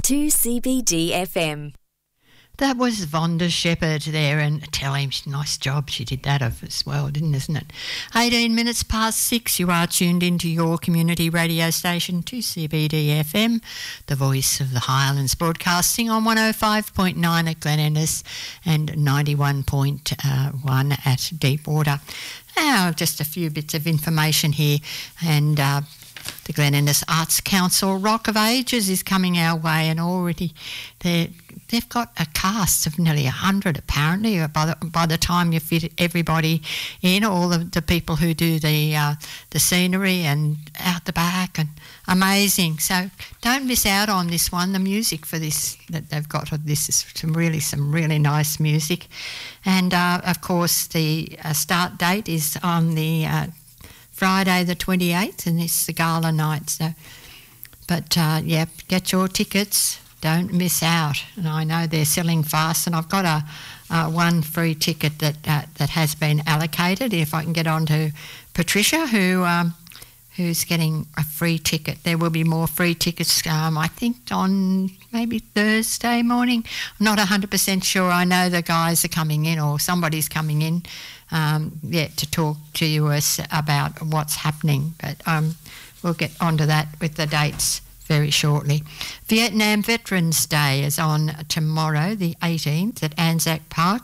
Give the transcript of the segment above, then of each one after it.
2CBD FM. That was Vonda Shepherd there, and tell him, nice job she did that as well, isn't it? 18 minutes past 6, you are tuned into your community radio station, 2CBD FM, the voice of the Highlands, broadcasting on 105.9 at Glen Innes and 91.1 at Deepwater. Now, just a few bits of information here, and the Glen Innes Arts Council Rock of Ages is coming our way, and already they've got a cast of nearly 100 apparently. By the time you fit everybody in, all of the people who do the scenery and out the back, and amazing. So don't miss out on this one. The music for this that they've got, this is some really nice music, and of course the start date is on the Friday the 28th, and it's the gala night. So, but get your tickets. Don't miss out. And I know they're selling fast, and I've got a one free ticket that has been allocated. If I can get on to Patricia, who's getting a free ticket. There will be more free tickets, I think, on maybe Thursday morning. I'm not 100% sure. I know the guys are coming in, or somebody's coming in to talk to us about what's happening. But we'll get onto that with the dates very shortly. Vietnam Veterans Day is on tomorrow, the 18th, at Anzac Park,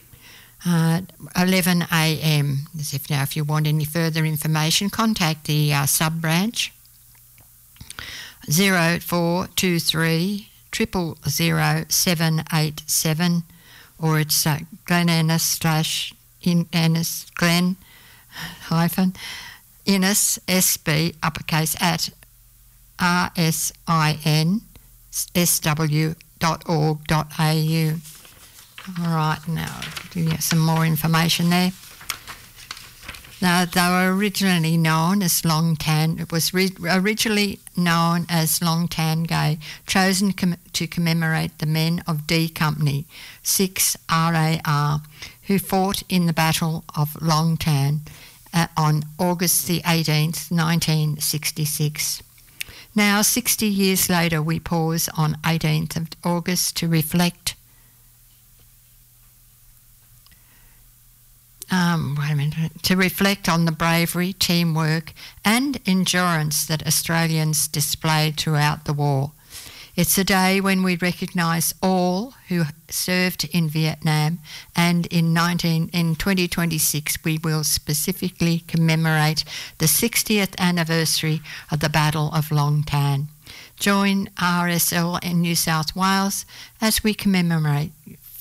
11 a.m. If you want any further information, contact the sub-branch 0423 000 787, or it's Glen Innes Innes Glen Innes SB uppercase at rsinsw.org.au. All right, now I'll give you some more information there. Now, they were originally known as Long Tan. It was originally known as Long Tan Gay, chosen to commemorate the men of D Company, 6 RAR, who fought in the Battle of Long Tan on August the 18th, 1966. Now, 60 years later, we pause on 18th of August to reflect on the bravery, teamwork and endurance that Australians displayed throughout the war. It's a day when we recognise all who served in Vietnam, and in 2026 we will specifically commemorate the 60th anniversary of the Battle of Long Tan. Join RSL in New South Wales as we commemorate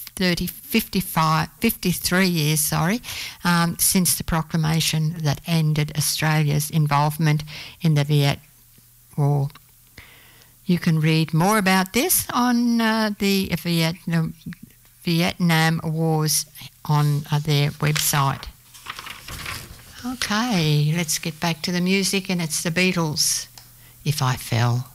53 years since the proclamation that ended Australia's involvement in the Viet War. You can read more about this on the Vietnam Wars on their website. Okay, let's get back to the music, and it's the Beatles, If I Fell.